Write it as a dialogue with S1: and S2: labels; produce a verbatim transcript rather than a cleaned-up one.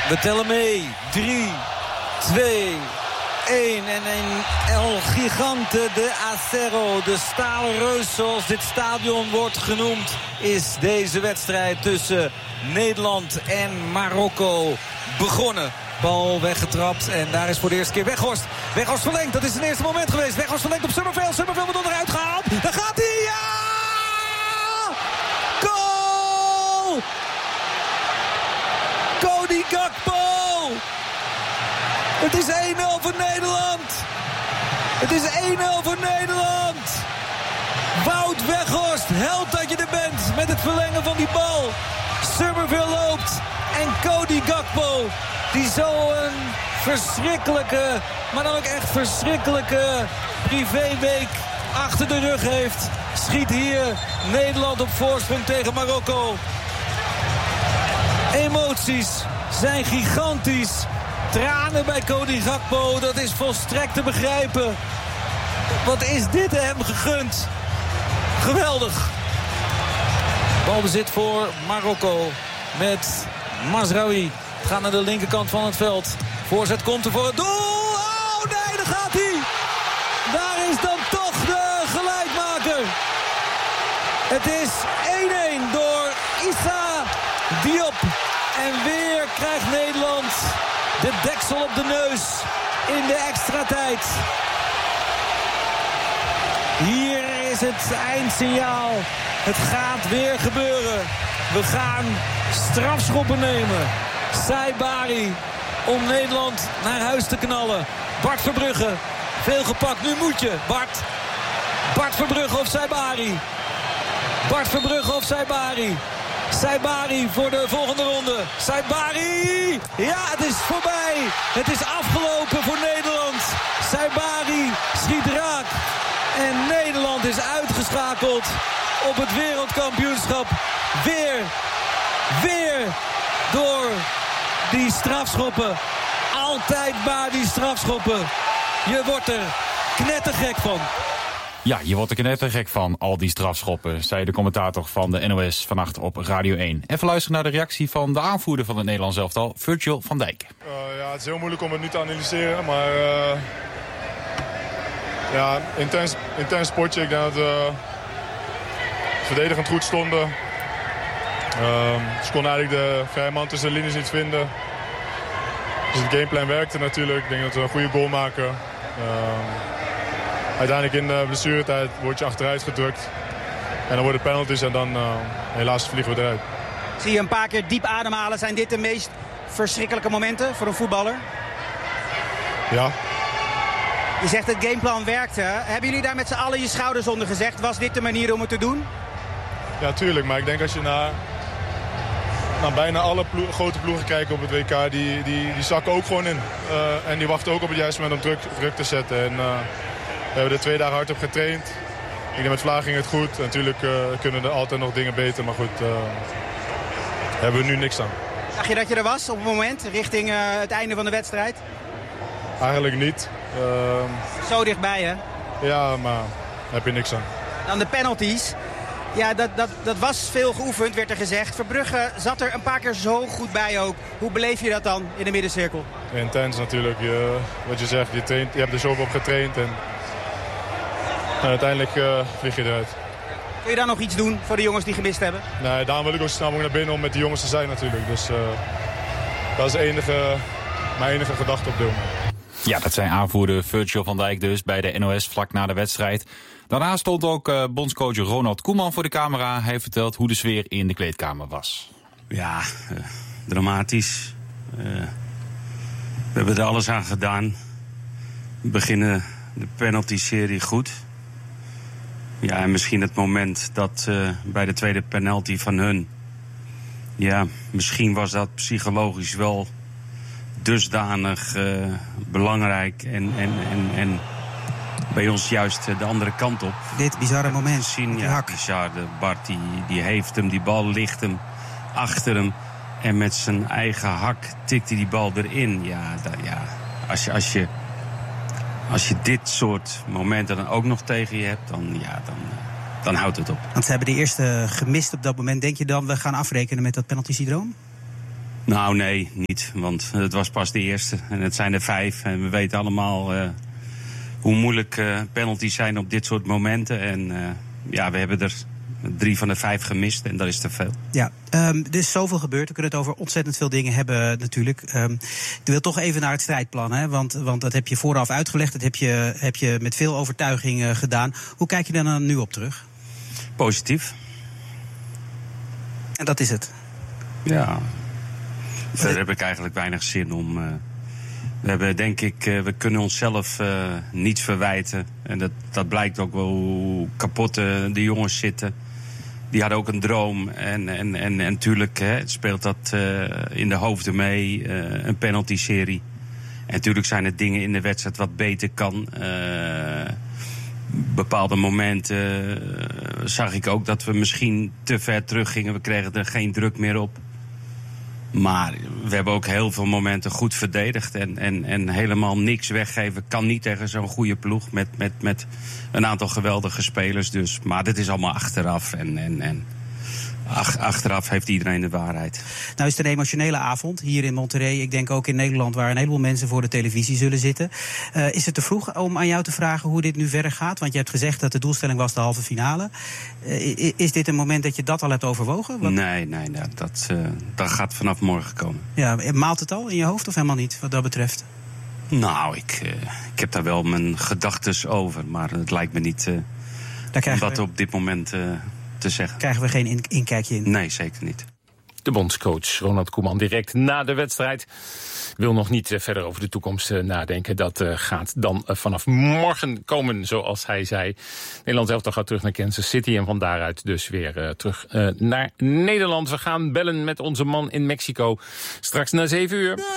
S1: We tellen mee. drie, twee, één. En een El Gigante de Acero, de stalen reus zoals dit stadion wordt genoemd, is deze wedstrijd tussen Nederland en Marokko begonnen. Bal weggetrapt en daar is voor de eerste keer Weghorst. Weghorst verlengt, dat is zijn eerste moment geweest. Weghorst verlengt op Summerveld. Summerveld wordt onderuit gehaald. Daar gaat hij, ja! Goal! Cody Gakpo! Het is één nul voor Nederland. Het is één nul voor Nederland. Wout Weghorst, held dat je er bent met het verlengen van die bal. Summerville loopt en Cody Gakpo, die zo een verschrikkelijke, maar dan ook echt verschrikkelijke privéweek achter de rug heeft, schiet hier Nederland op voorsprong tegen Marokko. Emoties zijn gigantisch. Tranen bij Cody Gakpo, dat is volstrekt te begrijpen. Wat is dit hem gegund? Geweldig. Balbezit voor Marokko met Mazraoui. Het gaat naar de linkerkant van het veld. Voorzet komt er voor het doel. Oh nee, daar gaat hij. Daar is dan toch de gelijkmaker. Het is één-één door Issa Diop. En weer krijgt Nederland de deksel op de neus in de extra tijd. Hier is het eindsignaal. Het gaat weer gebeuren. We gaan strafschoppen nemen. Saibari om Nederland naar huis te knallen. Bart Verbrugge, veel gepakt. Nu moet je, Bart. Bart Verbrugge of Saibari. Bart Verbrugge of Saibari. Saibari voor de volgende ronde. Saibari! Ja, het is voorbij. Het is afgelopen voor Nederland. Saibari schiet raak. En Nederland is uitgeschakeld op het wereldkampioenschap. Weer, weer door die strafschoppen. Altijd maar die strafschoppen. Je wordt er knettergek van.
S2: Ja, je wordt er knettergek van, al die strafschoppen, zei de commentator van de N O S vannacht op Radio één. Even luisteren naar de reactie van de aanvoerder van het Nederlands elftal, Virgil van Dijk.
S3: Uh, ja, het is heel moeilijk om het nu te analyseren, maar uh, ja, intens, intens sportje. Ik denk dat we verdedigend goed stonden. Uh, ze konden eigenlijk de vrije man tussen de linies niet vinden. Dus het gameplan werkte natuurlijk. Ik denk dat we een goede goal maken. Uh, Uiteindelijk in de blessuretijd word je achteruit gedrukt. En dan worden penalties en dan uh, helaas vliegen we eruit.
S4: Zie je een paar keer diep ademhalen. Zijn dit de meest verschrikkelijke momenten voor een voetballer?
S3: Ja.
S4: Je zegt het gameplan werkte. Hebben jullie daar met z'n allen je schouders onder gezegd? Was dit de manier om het te doen?
S3: Ja, tuurlijk. Maar ik denk als je naar, naar bijna alle ploeg, grote ploegen kijkt op het W K... die, die, die zakken ook gewoon in. Uh, en die wachten ook op het juiste moment om druk, druk te zetten. En, uh, we hebben er twee dagen hard op getraind. Ik denk met Vlaag ging het goed. Natuurlijk uh, kunnen er altijd nog dingen beter. Maar goed, uh, hebben we nu niks aan.
S4: Zag je dat je er was op het moment richting uh, het einde van de wedstrijd?
S3: Eigenlijk niet. Uh,
S4: Zo dichtbij, hè?
S3: Ja, maar daar heb je niks aan.
S4: Dan de penalties. Ja, dat, dat, dat was veel geoefend, werd er gezegd. Verbrugge zat er een paar keer zo goed bij ook. Hoe beleef je dat dan in de middencirkel?
S3: Intens natuurlijk. Je, wat je zegt, je, traint, je hebt er zoveel op getraind. En, en uiteindelijk uh, vlieg je eruit.
S4: Kun je dan nog iets doen voor de jongens die gemist hebben?
S3: Nee, daarom wil ik ook zo snel mogelijk naar binnen om met die jongens te zijn natuurlijk. Dus uh, dat is de enige, mijn enige gedachte op dit moment.
S2: Ja, dat zijn aanvoerder Virgil van Dijk dus bij de N O S vlak na de wedstrijd. Daarna stond ook uh, bondscoach Ronald Koeman voor de camera. Hij vertelt hoe de sfeer in de kleedkamer was.
S5: Ja, uh, dramatisch. Uh, we hebben er alles aan gedaan. We beginnen de penalty-serie goed. Ja, en misschien het moment dat uh, bij de tweede penalty van hun... Ja, misschien was dat psychologisch wel dusdanig uh, belangrijk en, en, en, en bij ons juist de andere kant op.
S4: Dit bizarre moment.
S5: Zien, ja, bizar. De Bart die, die heeft hem, die bal ligt hem achter hem. En met zijn eigen hak tikt hij die bal erin. Ja, dat, ja. Als, je, als, je, als je dit soort momenten dan ook nog tegen je hebt, dan, ja, dan, dan houdt het op.
S4: Want ze hebben de eerste gemist op dat moment. Denk je dan, we gaan afrekenen met dat penalty-syndroom?
S5: Nou, nee, niet. Want het was pas de eerste. En het zijn er vijf. En we weten allemaal uh, hoe moeilijk uh, penalties zijn op dit soort momenten. En uh, ja, we hebben er drie van de vijf gemist. En dat is te veel.
S4: Ja, um, er is zoveel gebeurd. We kunnen het over ontzettend veel dingen hebben natuurlijk. Um, ik wil toch even naar het strijdplan. Hè? Want, want dat heb je vooraf uitgelegd. Dat heb je, heb je met veel overtuiging uh, gedaan. Hoe kijk je daar dan nu op terug?
S5: Positief.
S4: En dat is het?
S5: Ja. Verder heb ik eigenlijk weinig zin om. Uh, we hebben, denk ik, uh, we kunnen onszelf uh, niets verwijten. En dat, dat blijkt ook wel hoe kapot uh, de jongens zitten. Die hadden ook een droom. En, en, en, en natuurlijk hè, speelt dat uh, in de hoofden mee. Uh, een penalty-serie. En natuurlijk zijn er dingen in de wedstrijd wat beter kan. Uh, bepaalde momenten uh, zag ik ook dat we misschien te ver terug gingen. We kregen er geen druk meer op. Maar we hebben ook heel veel momenten goed verdedigd. En, en, en helemaal niks weggeven kan niet tegen zo'n goede ploeg. Met, met, met een aantal geweldige spelers. Dus. Maar dit is allemaal achteraf. En, en, en ach, achteraf heeft iedereen de waarheid. Nou is het een emotionele avond hier in Monterrey. Ik denk ook in Nederland waar een heleboel mensen voor de televisie zullen zitten. Uh, is het te vroeg om aan jou te vragen hoe dit nu verder gaat? Want je hebt gezegd dat de doelstelling was de halve finale. Uh, is dit een moment dat je dat al hebt overwogen? Wat? Nee, nee, nee dat, uh, dat gaat vanaf morgen komen. Ja, maalt het al in je hoofd of helemaal niet wat dat betreft? Nou, ik, uh, ik heb daar wel mijn gedachtes over. Maar het lijkt me niet uh, om dat we... op dit moment uh, te zeggen. Krijgen we geen in- inkijkje in? Nee, zeker niet.
S6: De bondscoach Ronald Koeman direct na de wedstrijd wil nog niet uh, verder over de toekomst uh, nadenken. Dat uh, gaat dan uh, vanaf morgen komen, zoals hij zei. Nederland elftal gaat terug naar Kansas City en van daaruit dus weer uh, terug uh, naar Nederland. We gaan bellen met onze man in Mexico straks na zeven uur.